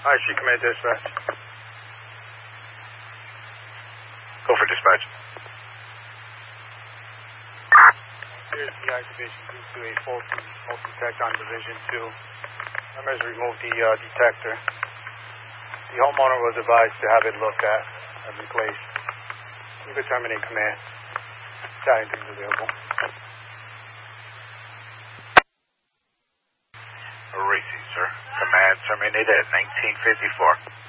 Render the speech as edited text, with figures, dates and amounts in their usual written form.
I see, Command Dispatch. Go for dispatch. Here's deactivation due to a faulty smoke detector on Division 2. Members removed the detector. The homeowner was advised to have it looked at and replaced. You could terminate command. Battalion is available. Racing, sir. Command terminated at 1954.